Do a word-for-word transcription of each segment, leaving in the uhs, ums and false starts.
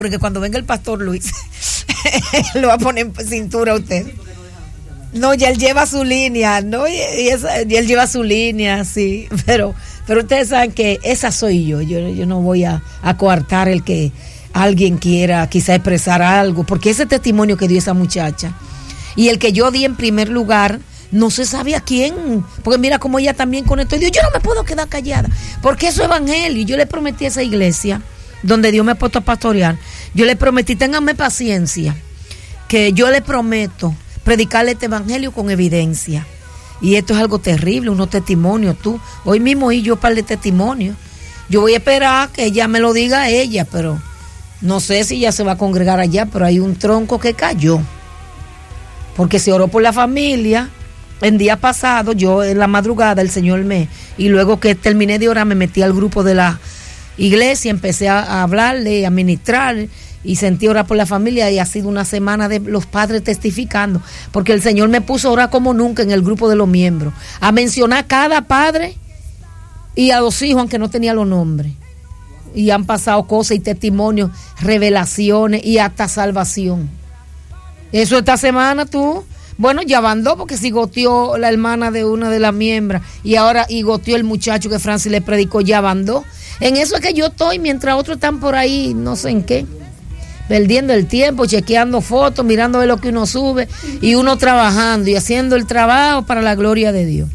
porque cuando venga el pastor Luis, lo va a poner en cintura a usted. No, ya él lleva su línea, ¿no? Y, y, esa, y él lleva su línea, sí. Pero, pero ustedes saben que esa soy yo. Yo, yo no voy a, a coartar el que alguien quiera quizá expresar algo, porque ese testimonio que dio esa muchacha y el que yo di en primer lugar, no se sabe a quién, porque mira cómo ella también conectó y dijo, yo no me puedo quedar callada, porque eso es evangelio. Yo le prometí a esa iglesia donde Dios me ha puesto a pastorear, yo le prometí, ténganme paciencia, que yo le prometo predicarle este evangelio con evidencia. Y esto es algo terrible, unos testimonios, tú. Hoy mismo oí yo un par de testimonios. Yo voy a esperar que ella me lo diga a ella, pero no sé si ella se va a congregar allá, pero hay un tronco que cayó. Porque se oró por la familia. En día pasado, yo en la madrugada, el Señor me... Y luego que terminé de orar, me metí al grupo de la iglesia, empecé a, a hablarle, a ministrar, y sentí orar por la familia, y ha sido una semana de los padres testificando, porque el Señor me puso a orar como nunca en el grupo de los miembros, a mencionar a cada padre y a los hijos, aunque no tenía los nombres. Y han pasado cosas y testimonios, revelaciones y hasta salvación. Eso esta semana tú... Bueno, ya van dos, porque si goteó la hermana de una de las miembros y ahora y goteó el muchacho que Francis le predicó, ya van dos. En eso es que yo estoy, mientras otros están por ahí, no sé en qué, perdiendo el tiempo, chequeando fotos, mirando de lo que uno sube, y uno trabajando y haciendo el trabajo para la gloria de Dios.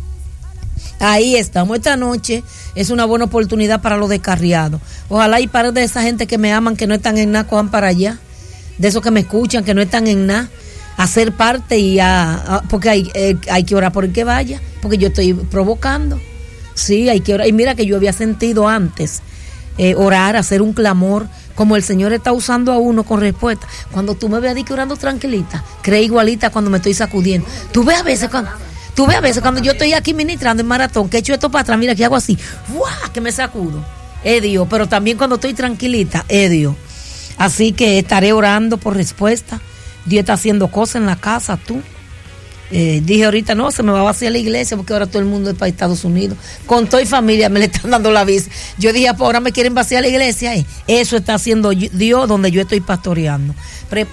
Ahí estamos. Esta noche es una buena oportunidad para los descarriados. Ojalá y par de esa gente que me aman, que no están en nada, cojan para allá. De esos que me escuchan, que no están en nada, a ser parte y a, a porque hay, eh, hay que orar por el que vaya, porque yo estoy provocando. Sí, hay que orar. Y mira que yo había sentido antes eh, orar, hacer un clamor, como el Señor está usando a uno con respuesta. Cuando tú me ves a orando tranquilita, cree igualita cuando me estoy sacudiendo. Tú ves a veces cuando, tú ves a veces cuando yo estoy aquí ministrando en maratón, que echo esto para atrás, mira que hago así, ¡guau!, que me sacudo. Es Dios, pero también cuando estoy tranquilita, es Dios. Así que estaré orando por respuesta. Dios está haciendo cosas en la casa, tú. Eh, dije ahorita, no, se me va a vaciar la iglesia porque ahora todo el mundo es para Estados Unidos. Con toda mi familia me le están dando la visa. Yo dije, pues ahora me quieren vaciar la iglesia. Eh. Eso está haciendo Dios donde yo estoy pastoreando. Pre-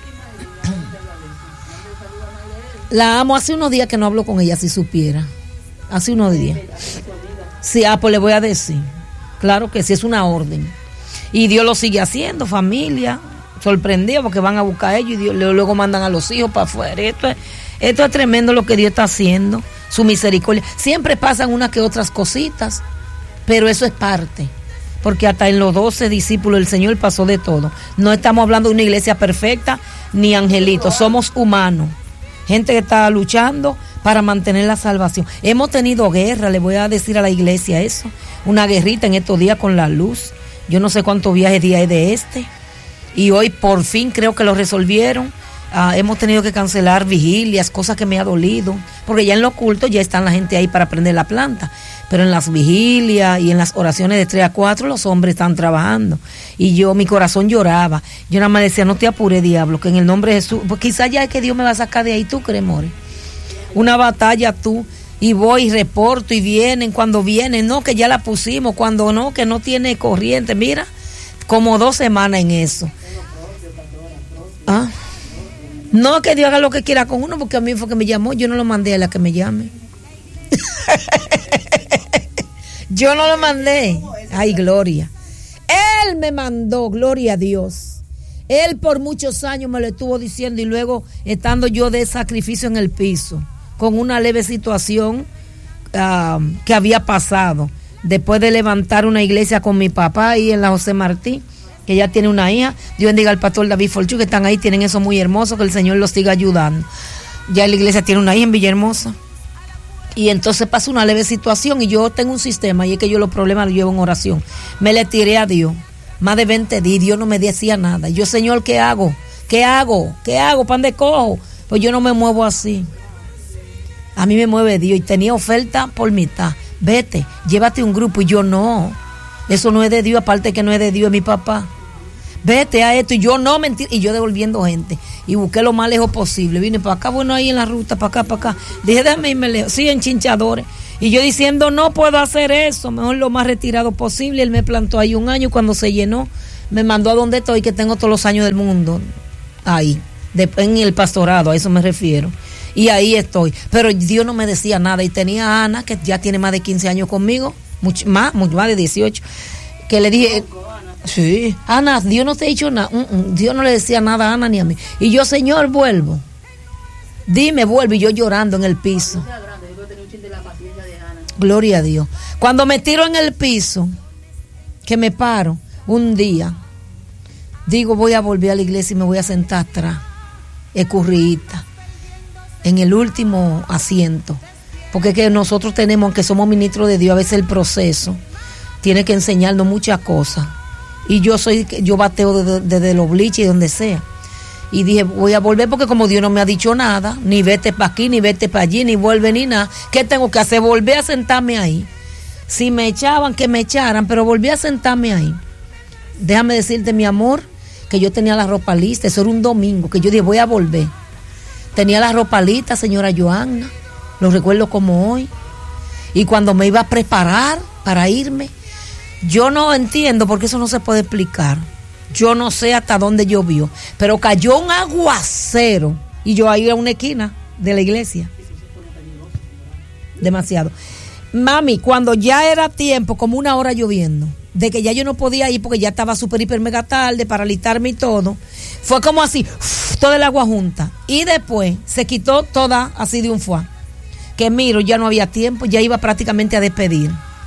la amo. Hace unos días que no hablo con ella, si supiera. Hace unos días. Sí, ah, pues le voy a decir. Claro que sí, es una orden. Y Dios lo sigue haciendo, familia. Sorprendido porque van a buscar a ellos y Dios, luego mandan a los hijos para afuera. Esto es, esto es tremendo lo que Dios está haciendo, su misericordia. Siempre pasan unas que otras cositas, pero eso es parte, porque hasta en los doce discípulos el Señor pasó de todo. No estamos hablando de una iglesia perfecta ni angelitos, somos humanos, gente que está luchando para mantener la salvación. Hemos tenido guerra, le voy a decir a la iglesia eso, una guerrita en estos días con la luz. Yo no sé cuántos viajes día hay de este. Y hoy por fin creo que lo resolvieron. Uh, hemos tenido que cancelar vigilias, cosas que me ha dolido, porque ya en lo oculto ya están la gente ahí para prender la planta, pero en las vigilias y en las oraciones de tres a cuatro los hombres están trabajando. Y yo, mi corazón lloraba. Yo nada más decía, no te apures, diablo, que en el nombre de Jesús, pues quizás ya es que Dios me va a sacar de ahí, tú crees, more. Una batalla tú, y voy y reporto y vienen, cuando vienen, no, que ya la pusimos, cuando no, que no tiene corriente. Mira, como dos semanas en eso. ¿Ah? No, que Dios haga lo que quiera con uno, porque a mí fue que me llamó, yo no lo mandé a la que me llame. Yo no lo mandé. Ay, gloria. Él me mandó, gloria a Dios. Él por muchos años me lo estuvo diciendo, y luego estando yo de sacrificio en el piso, con una leve situación uh, que había pasado, después de levantar una iglesia con mi papá ahí en la José Martí, que ya tiene una hija. Dios bendiga al pastor David Forchú, que están ahí, tienen eso muy hermoso, que el Señor los siga ayudando. Ya la iglesia tiene una hija en Villahermosa. Y entonces pasa una leve situación, y yo tengo un sistema, y es que yo los problemas los llevo en oración. Me le tiré a Dios, más de veinte días, Dios no me decía nada. Yo, Señor, ¿qué hago? ¿Qué hago? ¿Qué hago? ¿Pan de cojo? Pues yo no me muevo así. A mí me mueve Dios, y tenía oferta por mitad. Vete, llévate un grupo, y yo no. Eso no es de Dios, aparte que no es de Dios, es mi papá. Vete a esto, y yo no mentir, y yo devolviendo gente, y busqué lo más lejos posible. Vine para acá, bueno, ahí en la ruta, para acá, para acá. Dije, déjame irme lejos, sí, en Chinchadores. Y yo diciendo, no puedo hacer eso, mejor lo más retirado posible. Él me plantó ahí un año, cuando se llenó, me mandó a donde estoy, que tengo todos los años del mundo, ahí, de, en el pastorado, a eso me refiero. Y ahí estoy. Pero Dios no me decía nada. Y tenía a Ana, que ya tiene más de quince años conmigo, mucho más, mucho más de dieciocho, que le dije, sí, Ana, Dios no te ha dicho nada. Dios no le decía nada a Ana ni a mí. Y yo, Señor, vuelvo. Dime, vuelvo. Y yo llorando en el piso. Gloria a Dios. Cuando me tiro en el piso, que me paro un día, digo, voy a volver a la iglesia y me voy a sentar atrás, escurriita, en el último asiento, porque es que nosotros tenemos, aunque somos ministros de Dios, a veces el proceso tiene que enseñarnos muchas cosas, y yo soy, yo bateo desde, desde los bliches y donde sea, y dije, voy a volver porque como Dios no me ha dicho nada, ni vete para aquí, ni vete para allí, ni vuelve ni nada, ¿qué tengo que hacer? Volver a sentarme ahí. Si me echaban, que me echaran, pero volví a sentarme ahí. Déjame decirte, mi amor, que yo tenía la ropa lista, eso era un domingo, que yo dije, voy a volver. Tenía la ropa lista, señora Joanna, lo recuerdo como hoy. Y cuando me iba a preparar para irme, yo no entiendo porque eso no se puede explicar. Yo no sé hasta dónde llovió, pero cayó un aguacero y yo ahí a una esquina de la iglesia. Demasiado. Mami, cuando ya era tiempo, como una hora lloviendo, de que ya yo no podía ir porque ya estaba súper, hiper, mega tarde para alistarme y todo, fue como así, uf, toda el agua junta. Y después se quitó toda así de un fuá. Que miro, ya no había tiempo, ya iba prácticamente a despedir.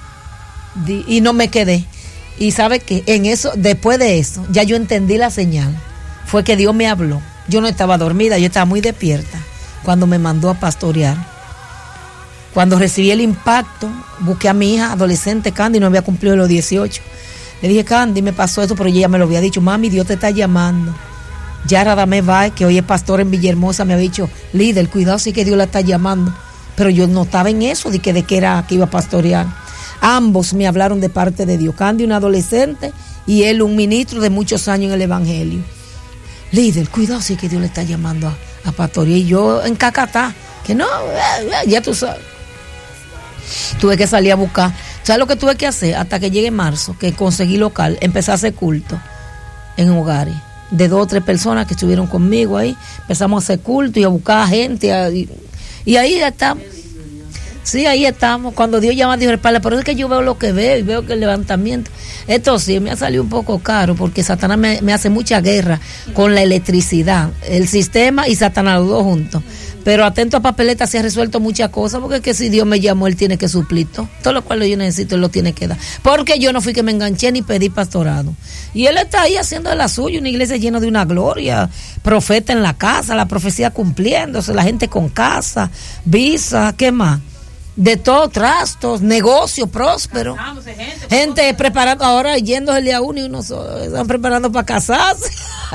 Y no me quedé. Y sabe que en eso, después de eso, ya yo entendí la señal. Fue que Dios me habló. Yo no estaba dormida, yo estaba muy despierta cuando me mandó a pastorear. Cuando recibí el impacto, busqué a mi hija adolescente, Candy, no había cumplido los dieciocho. Le dije, Candy, me pasó esto, pero ella me lo había dicho, mami, Dios te está llamando. Ya Radamés Báez, que hoy es pastor en Villahermosa, me había dicho, líder, cuidado, sí que Dios la está llamando. Pero yo no estaba en eso, de que, de que era que iba a pastorear. Ambos me hablaron de parte de Dios. Candy, un adolescente, y él, un ministro de muchos años en el Evangelio. Líder, cuidado, sí que Dios le está llamando a, a pastorear. Y yo en Cacatá, que no, ya tú sabes. Tuve que salir a buscar. ¿Sabes lo que tuve que hacer? Hasta que llegue marzo, que conseguí local, empecé a hacer culto en hogares de dos o tres personas que estuvieron conmigo ahí. Empezamos a hacer culto y a buscar gente. A, y, y ahí estamos. Sí, ahí estamos. Cuando Dios llama a Dios respalda. Pero es que yo veo lo que veo y veo que el levantamiento. Esto sí, me ha salido un poco caro porque Satanás me, me hace mucha guerra con la electricidad, el sistema y Satanás, los dos juntos. Pero atento a papeleta, se ha resuelto muchas cosas, porque es que si Dios me llamó, Él tiene que suplir todo. Todo lo cual yo necesito, Él lo tiene que dar. Porque yo no fui que me enganché ni pedí pastorado. Y Él está ahí haciendo de la suya, una iglesia llena de una gloria, profeta en la casa, la profecía cumpliéndose, la gente con casa, visa, ¿qué más? De todo, trastos, negocio próspero. Gente, gente preparando, ahora yéndose a uno y unos están preparando para casarse.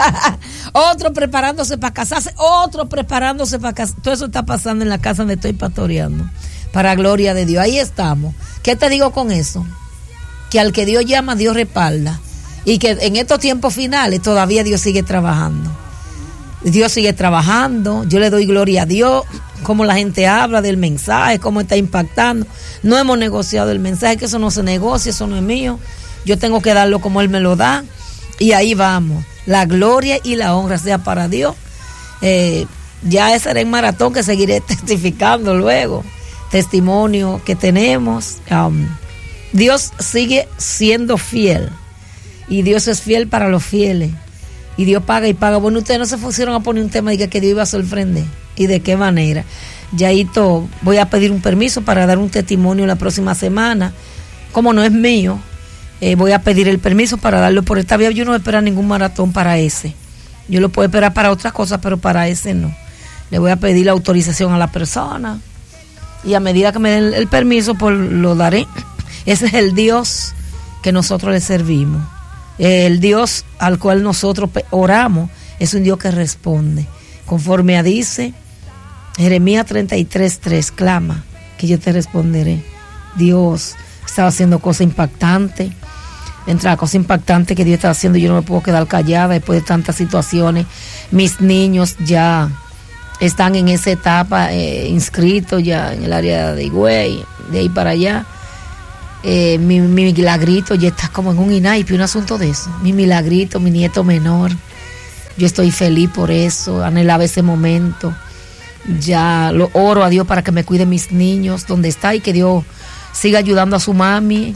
Otros preparándose para casarse, otros preparándose para casarse. Todo eso está pasando en la casa donde estoy pastoreando. Para gloria de Dios. Ahí estamos. ¿Qué te digo con eso? Que al que Dios llama, Dios respalda. Y que en estos tiempos finales todavía Dios sigue trabajando. Dios sigue trabajando. Yo le doy gloria a Dios. Cómo la gente habla del mensaje, cómo está impactando. No hemos negociado el mensaje, que eso no se negocia, eso no es mío. Yo tengo que darlo como Él me lo da. Y ahí vamos. La gloria y la honra sea para Dios. Eh, ya ese será en maratón que seguiré testificando luego. Testimonio que tenemos. Um, Dios sigue siendo fiel. Y Dios es fiel para los fieles. Y Dios paga y paga. Bueno, ustedes no se pusieron a poner un tema de que Dios iba a sorprender. ¿Y de qué manera? Yaito, voy a pedir un permiso para dar un testimonio la próxima semana. Como no es mío, eh, voy a pedir el permiso para darlo por esta vía. Yo no voy a esperar ningún maratón para ese. Yo lo puedo esperar para otras cosas, pero para ese no. Le voy a pedir la autorización a la persona. Y a medida que me den el permiso, pues lo daré. Ese es el Dios que nosotros le servimos. El Dios al cual nosotros oramos es un Dios que responde. Conforme a dice Jeremías treinta y tres, tres, clama que yo te responderé. Dios estaba haciendo cosas impactantes. Entre las cosas impactantes que Dios está haciendo, yo no me puedo quedar callada después de tantas situaciones. Mis niños ya están en esa etapa, eh, inscritos ya en el área de Higüey, de ahí para allá. Eh, mi, mi milagrito ya está como en un INAIP, un asunto de eso. Mi milagrito, mi nieto menor. Yo estoy feliz por eso, anhelaba ese momento. Ya lo oro a Dios para que me cuide mis niños donde está y que Dios siga ayudando a su mami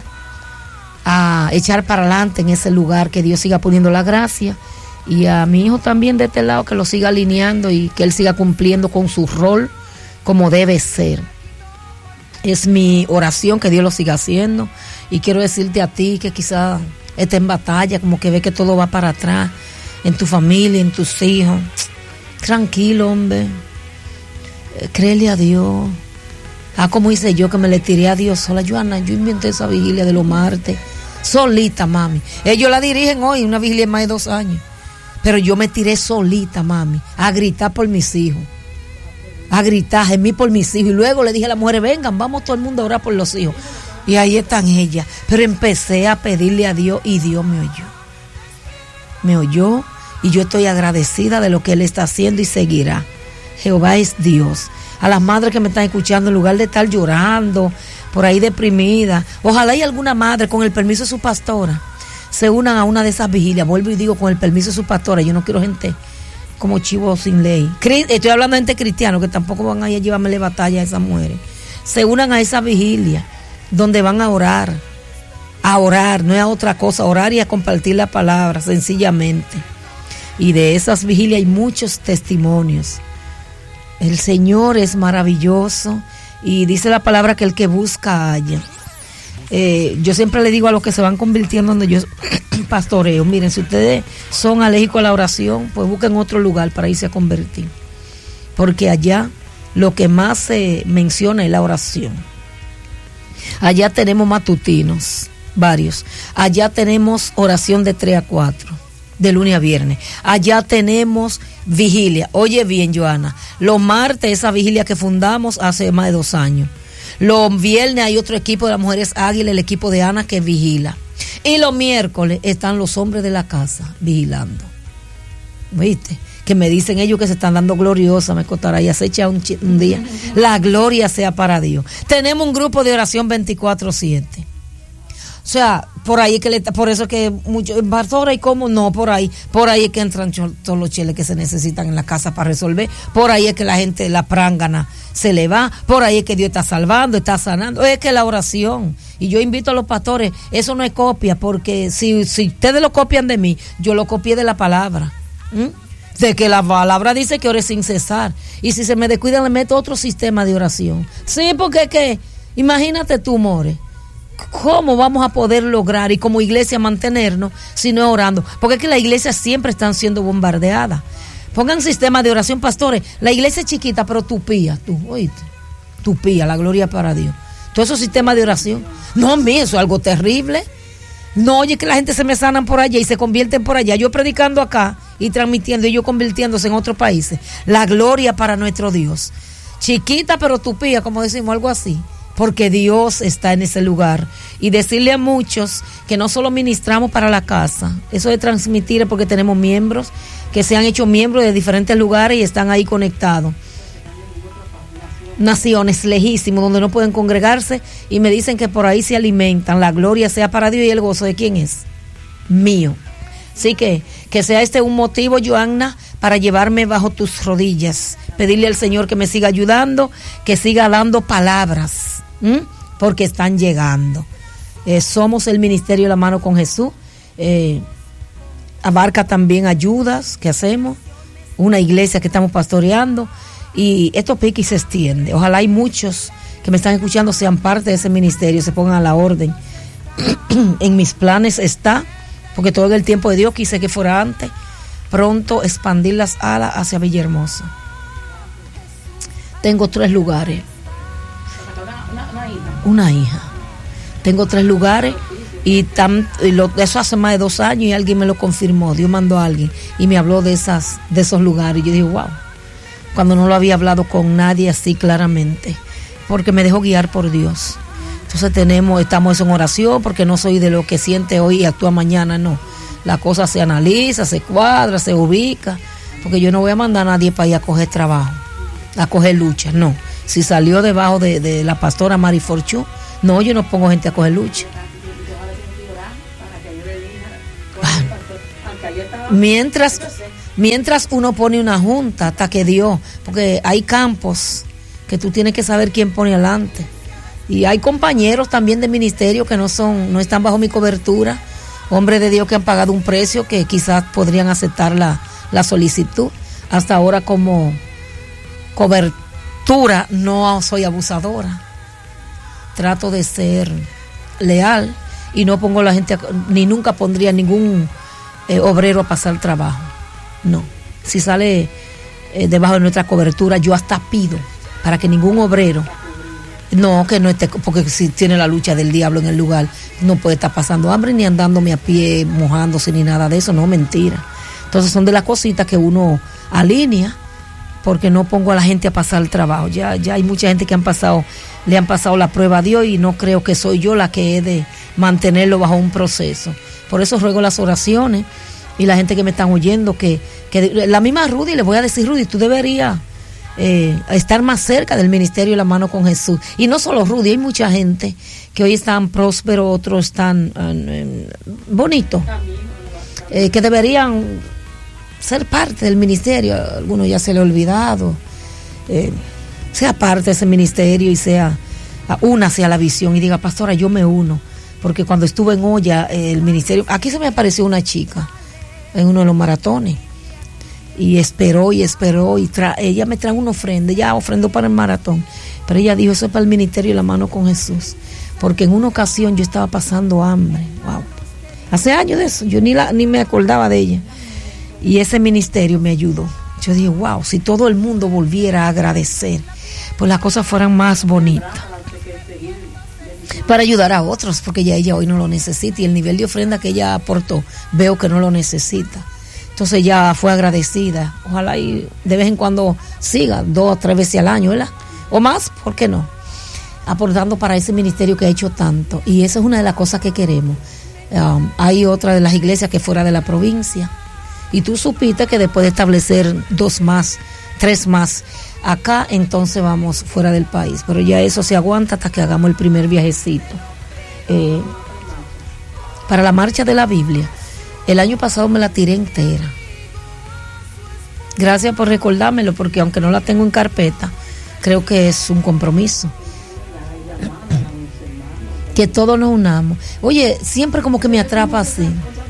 a echar para adelante en ese lugar, que Dios siga poniendo la gracia, y a mi hijo también de este lado que lo siga alineando y que él siga cumpliendo con su rol como debe ser. Es mi oración que Dios lo siga haciendo, y quiero decirte a ti que quizás estés en batalla, como que ve que todo va para atrás en tu familia, en tus hijos. Tranquilo, hombre, créele a Dios. Ah, como hice yo, que me le tiré a Dios sola. Joana, yo inventé esa vigilia de los martes solita, mami. Ellos la dirigen hoy, una vigilia de más de dos años, pero yo me tiré solita, mami, a gritar por mis hijos, a gritar, gemí por mis hijos, y luego le dije a las mujeres, vengan, vamos todo el mundo a orar por los hijos, y ahí están ellas. Pero empecé a pedirle a Dios, y Dios me oyó, me oyó, y yo estoy agradecida de lo que Él está haciendo y seguirá. Jehová es Dios. A las madres que me están escuchando, en lugar de estar llorando, por ahí deprimida, ojalá y alguna madre, con el permiso de su pastora, se unan a una de esas vigilias. Vuelvo y digo, con el permiso de su pastora. Yo no quiero gente como chivo sin ley. Estoy hablando de gente cristiana, que tampoco van a ir a llevarme batalla a esas mujeres. Se unan a esa vigilia donde van a orar, a orar, no es a otra cosa, a orar y a compartir la palabra, sencillamente. Y de esas vigilias hay muchos testimonios. El Señor es maravilloso, y dice la palabra que el que busca halla. Eh, yo siempre le digo a los que se van convirtiendo donde yo pastoreo, miren, si ustedes son alérgicos a la oración, pues busquen otro lugar para irse a convertir, porque allá lo que más se menciona es la oración. Allá tenemos matutinos, varios. Allá tenemos oración de tres a cuatro, de lunes a viernes. Allá tenemos vigilia. Oye bien, Joana, los martes esa vigilia que fundamos hace más de dos años. Los viernes hay otro equipo de las mujeres Águila, el equipo de Ana, que vigila. Y los miércoles están los hombres de la casa vigilando. ¿Viste? Que me dicen ellos que se están dando gloriosa, me contará, y acecha un, un día. La gloria sea para Dios. Tenemos un grupo de oración veinticuatro siete. O sea, por ahí que le, por eso que muchos pastores, y cómo no, por ahí, por ahí es que entran todos los cheles que se necesitan en la casa para resolver, por ahí es que la gente, la prángana se le va, por ahí es que Dios está salvando, está sanando, es que la oración. Y yo invito a los pastores, eso no es copia, porque si, si ustedes lo copian de mí, yo lo copié de la palabra. ¿Mm? De que la palabra dice que ore sin cesar, y si se me descuida le meto otro sistema de oración. Sí, porque es que, imagínate tú, more, ¿cómo vamos a poder lograr y como iglesia mantenernos si no es orando? Porque es que las iglesias siempre están siendo bombardeadas. Pongan sistema de oración, pastores. La iglesia es chiquita, pero tupía, tú, oíste, tupía, la gloria para Dios. Todo esos sistemas de oración. No, mío, eso es algo terrible. No, oye, que la gente se me sanan por allá y se convierten por allá. Yo predicando acá y transmitiendo, y yo convirtiéndose en otros países. La gloria para nuestro Dios. Chiquita, pero tupía, como decimos, algo así. Porque Dios está en ese lugar. Y decirle a muchos que no solo ministramos para la casa, eso de transmitir es porque tenemos miembros que se han hecho miembros de diferentes lugares y están ahí conectados. Naciones lejísimos donde no pueden congregarse, y me dicen que por ahí se alimentan. La gloria sea para Dios, y el gozo ¿de quién es? Mío. Así que, que sea este un motivo, Joanna, para llevarme bajo tus rodillas, pedirle al Señor que me siga ayudando, que siga dando palabras, ¿m? Porque están llegando. Eh, somos el Ministerio La Mano con Jesús. Eh, abarca también ayudas que hacemos, una iglesia que estamos pastoreando, y esto pica y se extiende. Ojalá hay muchos que me están escuchando sean parte de ese ministerio, se pongan a la orden. En mis planes está, porque todo el tiempo de Dios quise que fuera antes, pronto expandir las alas hacia Villahermosa. Tengo tres lugares. Una, una, hija. una hija. Tengo tres lugares, y, tan, y lo, eso hace más de dos años, y alguien me lo confirmó. Dios mandó a alguien y me habló de esas, de esos lugares. Y yo dije, wow, cuando no lo había hablado con nadie así claramente, porque me dejó guiar por Dios. Entonces tenemos, estamos en oración, porque no soy de lo que siente hoy y actúa mañana, no. La cosa se analiza, se cuadra, se ubica, porque yo no voy a mandar a nadie para ir a coger trabajo, a coger lucha, no. Si salió debajo de, de la pastora Mari Forchú, No, yo no pongo gente a coger lucha. Mientras, mientras uno pone una junta hasta que Dios, porque hay campos que tú tienes que saber quién pone adelante. Y hay compañeros también de ministerio que no son, no están bajo mi cobertura, hombres de Dios que han pagado un precio que quizás podrían aceptar la, la solicitud. Hasta ahora como cobertura no soy abusadora. Trato de ser leal y no pongo a la gente, a, ni nunca pondría ningún eh, obrero a pasar trabajo. No. Si sale eh, debajo de nuestra cobertura, yo hasta pido para que ningún obrero, no, que no esté, porque si tiene la lucha del diablo en el lugar, no puede estar pasando hambre ni andándome a pie, mojándose ni nada de eso, no, mentira. Entonces son de las cositas que uno alinea, porque no pongo a la gente a pasar el trabajo. Ya, ya hay mucha gente que han pasado, le han pasado la prueba a Dios y no creo que soy yo la que he de mantenerlo bajo un proceso. Por eso ruego las oraciones y la gente que me están oyendo, que, que la misma Rudy, le voy a decir, Rudy, tú deberías eh, estar más cerca del ministerio y la mano con Jesús. Y no solo Rudy, hay mucha gente que hoy están prósperos, otros están eh, bonitos, eh, que deberían ser parte del ministerio. Algunos ya se le ha olvidado. Eh, sea parte de ese ministerio y sea, únase a la visión y diga, pastora, yo me uno. Porque cuando estuve en Olla, el ministerio, aquí se me apareció una chica en uno de los maratones y esperó y esperó y tra, ella me trajo una ofrenda, ella ofrendó para el maratón, pero ella dijo, eso es para el ministerio y la mano con Jesús, porque en una ocasión yo estaba pasando hambre. Wow, hace años de eso, yo ni, la, ni me acordaba de ella, y ese ministerio me ayudó. Yo dije, wow, si todo el mundo volviera a agradecer, pues las cosas fueran más bonitas para ayudar a otros, porque ya ella hoy no lo necesita y el nivel de ofrenda que ella aportó veo que no lo necesita. Entonces ya fue agradecida. Ojalá y de vez en cuando siga dos o tres veces al año, ¿verdad? O más, ¿por qué no? Aportando para ese ministerio que ha hecho tanto. Y esa es una de las cosas que queremos. Um, hay otra de las iglesias que fuera de la provincia. Y tú supiste que después de establecer dos más, tres más acá, entonces vamos fuera del país. Pero ya eso se aguanta hasta que hagamos el primer viajecito. Eh, para la marcha de la Biblia, el año pasado me la tiré entera. Gracias por recordármelo, porque aunque no la tengo en carpeta, creo que es un compromiso. Que todos nos unamos. Oye, siempre como que me atrapa así.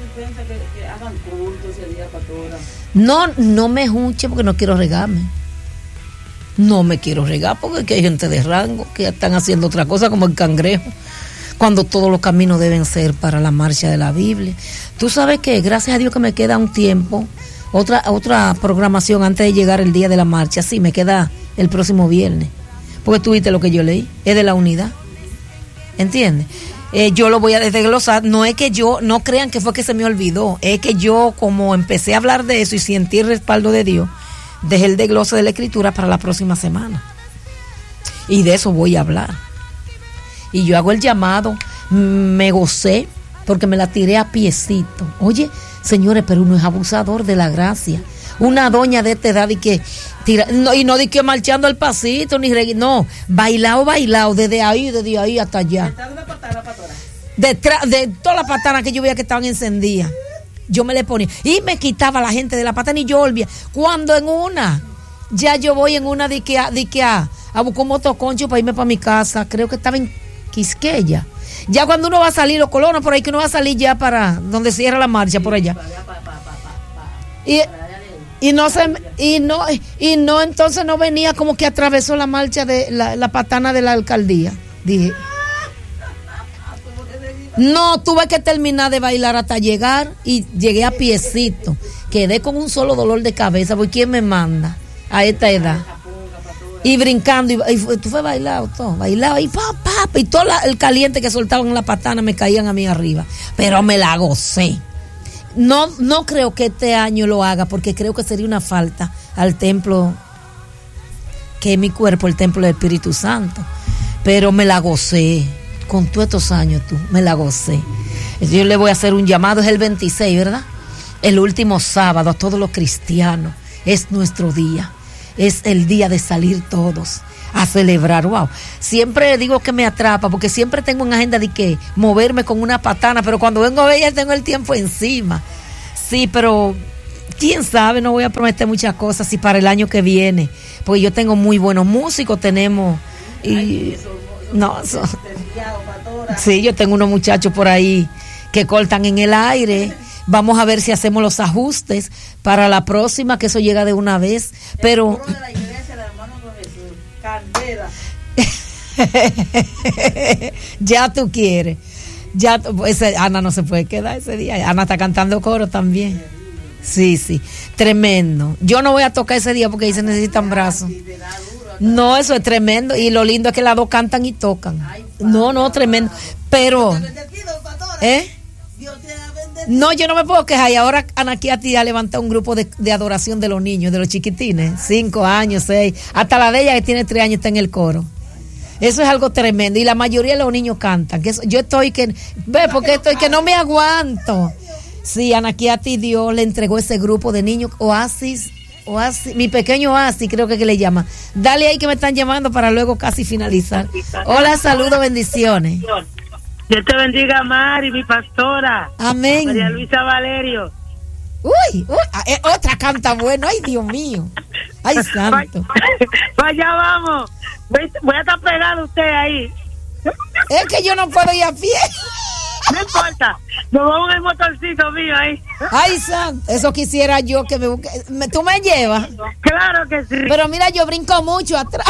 No, no me junche porque no quiero regarme. No me quiero regar porque aquí hay gente de rango que están haciendo otra cosa como el cangrejo, cuando todos los caminos deben ser para la marcha de la Biblia. Tú sabes que gracias a Dios que me queda un tiempo, otra otra programación antes de llegar el día de la marcha. Sí, me queda el próximo viernes, porque tú viste lo que yo leí, es de la unidad, ¿entiendes? Eh, yo lo voy a desglosar. No es que yo, no crean que fue que se me olvidó, es que yo como empecé a hablar de eso y sentí el respaldo de Dios, dejé el desglose de la escritura para la próxima semana. Y de eso voy a hablar. Y yo hago el llamado, me gocé, porque me la tiré a piecito. Oye, señores, pero uno es abusador de la gracia. Una doña de esta edad y que tira, no, y no di que marchando al pasito, ni reggae, no, bailado, bailado, desde ahí, desde ahí hasta allá. Detrás de todas las patanas que yo veía que estaban encendidas, yo me le ponía y me quitaba la gente de la patana y yo volvía. Cuando en una, ya yo voy en una de que a, de que a, a buscar un motoconcho para irme para mi casa, creo que estaba en Quisqueya. Ya cuando uno va a salir, los colonos por ahí, que uno va a salir ya para donde cierra la marcha, por allá. Y, y no se, y no, y no, entonces no venía como que atravesó la marcha de la, la patana de la alcaldía. Dije, no, tuve que terminar de bailar hasta llegar y llegué a piecito. Quedé con un solo dolor de cabeza, porque ¿quién me manda a esta edad? Y brincando, y, y tú fue bailado todo, bailado, y pa, pa, y todo la, el caliente que soltaban en la patana me caían a mí arriba, pero me la gocé. No, no creo que este año lo haga, porque creo que sería una falta al templo, que es mi cuerpo, el templo del Espíritu Santo, pero me la gocé, con todos estos años tú, me la gocé. Yo le voy a hacer un llamado, es el veintiséis, ¿verdad? El último sábado a todos los cristianos, es nuestro día. es el día de salir todos a celebrar. Wow, siempre digo que me atrapa porque siempre tengo en agenda de que moverme con una patana, pero cuando vengo a ver ya tengo el tiempo encima. Sí, pero quién sabe, no voy a prometer muchas cosas si para el año que viene, porque yo tengo muy buenos músicos, tenemos y no, so, sí, yo tengo unos muchachos por ahí que cortan en el aire. Vamos a ver si hacemos los ajustes para la próxima, que eso llega de una vez, pero ya tú quieres, ya ese, Ana no se puede quedar ese día. Ana está cantando coro también. Sí, sí, tremendo. Yo no voy a tocar ese día porque ahí se necesitan brazos. No, eso es tremendo. Y lo lindo es que las dos cantan y tocan. No, no, tremendo. Pero, ¿eh? No, yo no me puedo quejar. Y ahora Ana Kiati ha levantado un grupo de, de adoración de los niños, de los chiquitines, cinco años, seis, hasta la de ella que tiene tres años está en el coro. Eso es algo tremendo. Y la mayoría de los niños cantan. Que eso, yo estoy que, ve, porque estoy que no me aguanto. Sí, Ana Kiati Dios le entregó ese grupo de niños, Oasis, Oasis, mi pequeño Oasis, creo que, que le llama. Dale ahí que me están llamando para luego casi finalizar. Hola, saludos, bendiciones. Dios te bendiga, Mari, mi pastora. Amén. María Luisa Valerio. Uy, uy, eh, otra canta bueno. Ay, Dios mío. Ay, santo. Vaya, vamos. Voy, voy a estar pegado a usted ahí. Es que yo no puedo ir a pie. No importa. Nos vamos en el motorcito mío ahí. Ay, santo. Eso quisiera yo que me busque. Me, ¿Tú me llevas? Claro que sí. Pero mira, yo brinco mucho atrás.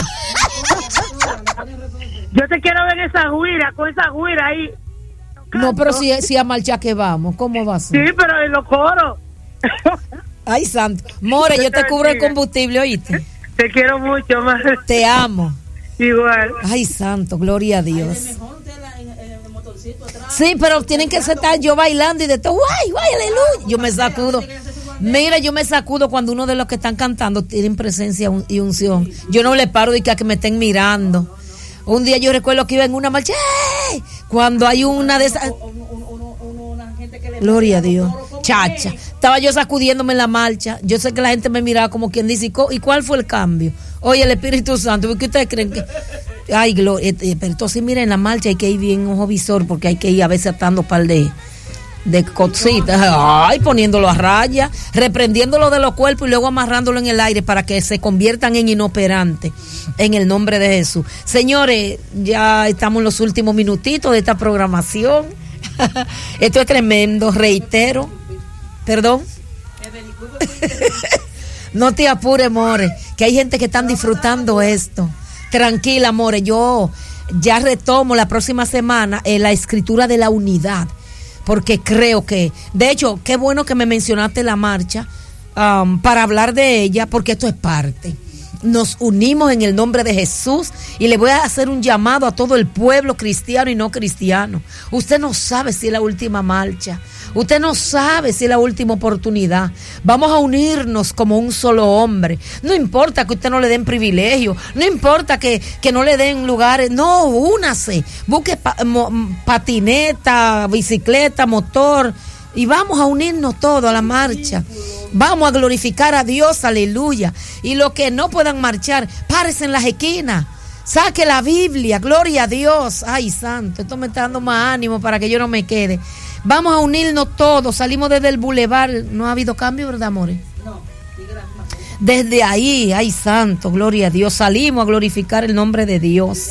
Yo te quiero ver esa guira, con esa guira ahí. No, pero si, si a marcha que vamos, ¿cómo va a ser? Sí, pero en los coros. Ay, santo. More, yo te cubro el combustible, ¿oíste? Te quiero mucho, más. Te amo. Igual. Ay, santo, gloria a Dios. Sí, pero tienen que estar yo bailando y de todo. ¡Guay, guay, aleluya! Yo me sacudo. Mira, yo me sacudo cuando uno de los que están cantando tienen presencia y unción. Yo no le paro de que a que me estén mirando. Un día yo recuerdo que iba en una marcha. ¡Eh! Cuando hay una de esas. Gloria a Dios. Chacha. Estaba yo sacudiéndome en la marcha. Yo sé que la gente me miraba como quien dice, ¿y cuál fue el cambio? Oye, el Espíritu Santo, ¿qué ustedes creen que? Ay, gloria. Pero entonces, miren, en la marcha hay que ir bien ojo visor, porque hay que ir a veces atando un par de, de cositas. Ay, poniéndolo a raya, reprendiéndolo de los cuerpos y luego amarrándolo en el aire para que se conviertan en inoperantes. En el nombre de Jesús. Señores, ya estamos en los últimos minutitos de esta programación. Esto es tremendo, reitero. Perdón. No te apures, more, que hay gente que están disfrutando esto. Tranquila, more, yo ya retomo la próxima semana en la escritura de la unidad, porque creo que, de hecho, qué bueno que me mencionaste la marcha um, para hablar de ella, porque esto es parte. Nos unimos en el nombre de Jesús y le voy a hacer un llamado a todo el pueblo cristiano y no cristiano. Usted no sabe si es la última marcha. Usted no sabe si es la última oportunidad. Vamos a unirnos como un solo hombre. No importa que usted no le den privilegio. No importa que, que no le den lugares. No, únase. Busque pa, mo, patineta, bicicleta, motor. Y vamos a unirnos todos a la marcha. Vamos a glorificar a Dios, aleluya. Y los que no puedan marchar, párense en las esquinas. Saque la Biblia, gloria a Dios. Ay, santo, esto me está dando más ánimo para que yo no me quede. Vamos a unirnos todos. Salimos desde el bulevar. No ha habido cambio, ¿verdad, amores? No. Desde ahí, ay, santo, gloria a Dios. Salimos a glorificar el nombre de Dios.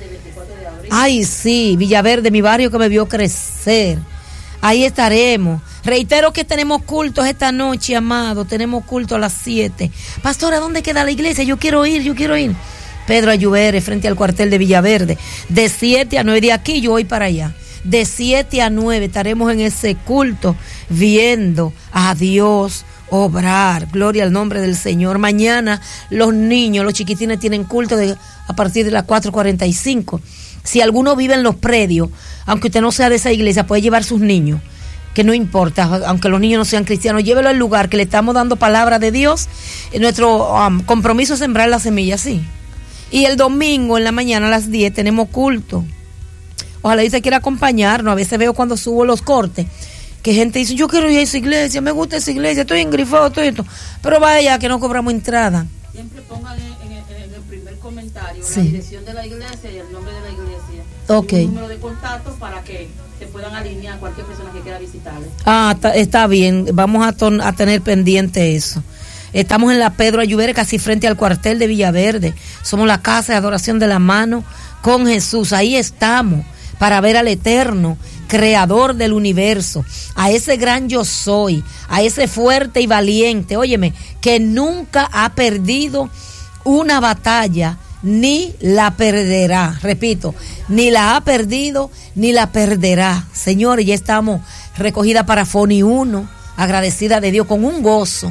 Ay, sí, Villaverde, mi barrio que me vio crecer. Ahí estaremos. Reitero que tenemos cultos esta noche, amado. Tenemos culto a las siete. Pastora, ¿dónde queda la iglesia? Yo quiero ir, yo quiero ir. Pedro Ayubere, frente al cuartel de Villaverde. De siete a nueve de aquí, yo voy para allá. De siete a nueve estaremos en ese culto viendo a Dios obrar. Gloria al nombre del Señor. Mañana los niños, los chiquitines tienen culto de, a partir de las cuatro cuarenta y cinco. Si alguno vive en los predios, aunque usted no sea de esa iglesia, puede llevar sus niños, que no importa, aunque los niños no sean cristianos, llévelo al lugar que le estamos dando palabra de Dios. Nuestro um, compromiso es sembrar la semilla, sí. Y el domingo en la mañana a las diez tenemos culto. Ojalá usted quiera acompañarnos. A veces veo cuando subo los cortes que gente dice, yo quiero ir a esa iglesia, me gusta esa iglesia, estoy engrifado, todo esto, pero vaya que no cobramos entrada. siempre pongan en, en, en el primer comentario sí. la dirección de la iglesia y el nombre de la iglesia. Okay. Y un número de contacto para que se puedan alinear a cualquier persona que quiera visitarles. Ah, está, está bien, vamos a, ton, a tener pendiente eso. Estamos en la Pedro Ayubere, casi frente al cuartel de Villaverde. Somos la casa de adoración de la mano con Jesús. Ahí estamos para ver al Eterno, creador del universo, a ese gran yo soy, a ese fuerte y valiente, óyeme, que nunca ha perdido una batalla ni la perderá. Repito, ni la ha perdido ni la perderá. Señores, ya estamos recogida para Foni uno, agradecida de Dios con un gozo,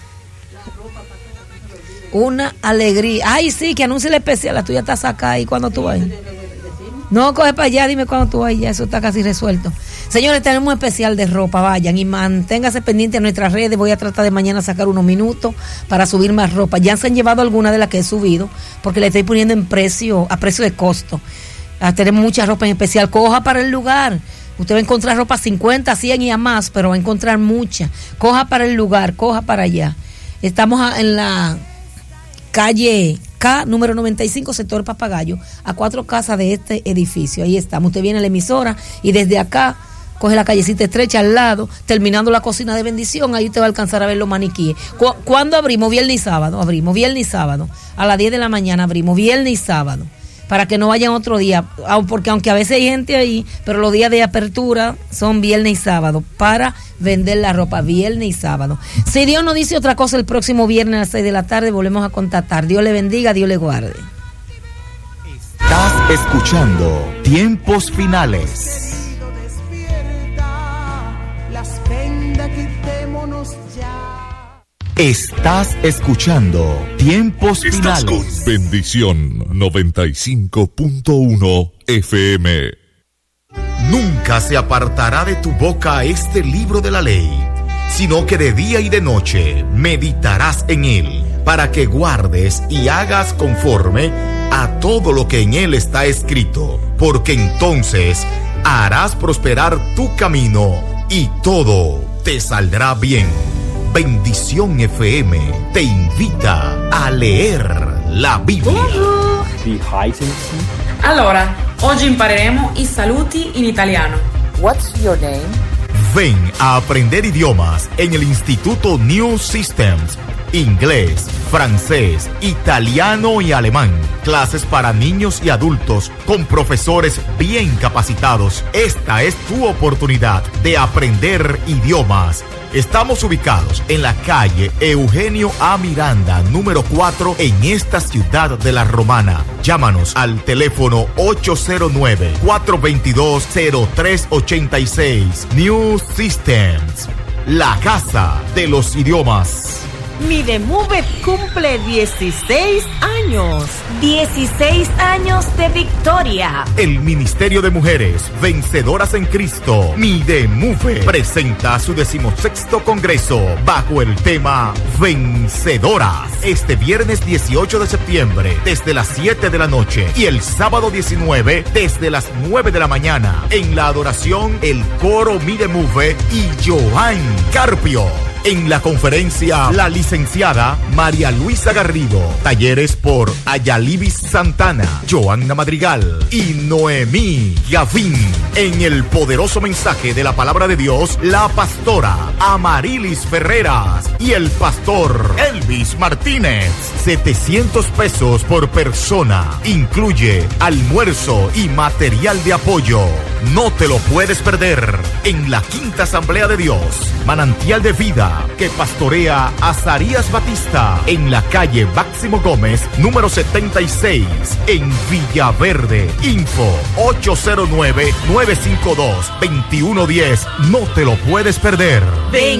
una alegría. Ay, sí, que anuncie el especial. La tuya está sacada ahí cuando tú vayas. No, coge para allá, dime cuando tú vayas. Ya eso está casi resuelto. Señores, tenemos un especial de ropa. Vayan y manténgase pendiente en nuestras redes. Voy a tratar de mañana sacar unos minutos para subir más ropa. Ya se han llevado algunas de las que he subido porque le estoy poniendo en precio, a precio de costo. Ah, tenemos mucha ropa en especial. Coja para el lugar. Usted va a encontrar ropa cincuenta, cien y a más, pero va a encontrar mucha. Coja para el lugar, coja para allá. Estamos en la calle K, número noventa y cinco, sector Papagayo, a cuatro casas de este edificio. Ahí estamos. Usted viene a la emisora y desde acá coge la callecita estrecha al lado, terminando la cocina de bendición, ahí usted va a alcanzar a ver los maniquíes. ¿Cu- ¿Cuándo abrimos? Viernes y sábado. Abrimos viernes y sábado. A las diez de la mañana abrimos viernes y sábado. Para que no vayan otro día, porque aunque a veces hay gente ahí, pero los días de apertura son viernes y sábado, para vender la ropa, viernes y sábado. Si Dios nos dice otra cosa, el próximo viernes a las seis de la tarde volvemos a contactar. Dios le bendiga, Dios le guarde. Estás escuchando Tiempos Finales. Estás escuchando Tiempos Estás Finales. con Bendición noventa y cinco punto uno F M. Nunca se apartará de tu boca este libro de la ley, sino que de día y de noche meditarás en él, para que guardes y hagas conforme a todo lo que en él está escrito, porque entonces harás prosperar tu camino y todo te saldrá bien. Bendición F M te invita a leer la Biblia. Allora, oggi impareremo i saluti in italiano. What's your name? Ven a aprender idiomas en el Instituto New Systems. Inglés, francés, italiano y alemán. Clases para niños y adultos con profesores bien capacitados. Esta es tu oportunidad de aprender idiomas. Estamos ubicados en la calle Eugenio A. Miranda, número cuatro, en esta ciudad de La Romana. Llámanos al teléfono ocho cero nueve, cuatro dos dos, cero tres ocho seis. New Systems, la casa de los idiomas. Midemove cumple dieciséis años. dieciséis años de victoria. El Ministerio de Mujeres Vencedoras en Cristo, Midemove, presenta su decimosexto congreso bajo el tema Vencedoras. Este viernes dieciocho de septiembre desde las siete de la noche y el sábado diecinueve desde las nueve de la mañana. En la adoración, el coro Midemove y Joan Carpio. En la conferencia, la licenciada María Luisa Garrido. Talleres por Ayalibis Santana, Joanna Madrigal y Noemí Gavín. En el poderoso mensaje de la palabra de Dios, la pastora Amarilis Ferreras y el pastor Elvis Martínez. setecientos pesos por persona. Incluye almuerzo y material de apoyo. No te lo puedes perder. En la Quinta Asamblea de Dios, Manantial de Vida, que pastorea Azarías Batista, en la calle Máximo Gómez, número setenta y seis, en Villaverde. Info ocho cero nueve, nueve cinco dos, dos uno uno cero. No te lo puedes perder. Ven